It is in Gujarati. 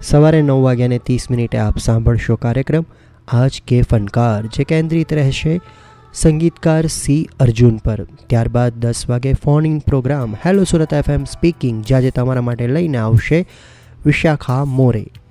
સવારે 9:30 આપ સાંભળશો કાર્યક્રમ આજ કે ફનકાર, જે કેન્દ્રિત રહેશે સંગીતકાર સી અર્જુન પર. ત્યારબાદ 10 વાગે phone in programme hello Surat FM speaking, જે આજે તમારા માટે લઈને આવશે વિશાખા મોરે.